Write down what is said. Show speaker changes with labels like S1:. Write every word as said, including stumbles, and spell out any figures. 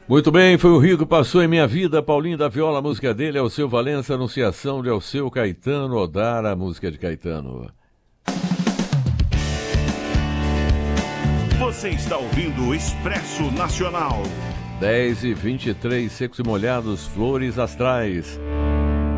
S1: Muito bem, foi o Rio que passou em minha vida. Paulinho da Viola, a música dele, Alceu Valença, Anunciação de Alceu, Caetano, Odara, a música de Caetano.
S2: Você está ouvindo o Expresso Nacional.
S1: dez e vinte e três, Secos e Molhados, Flores Astrais.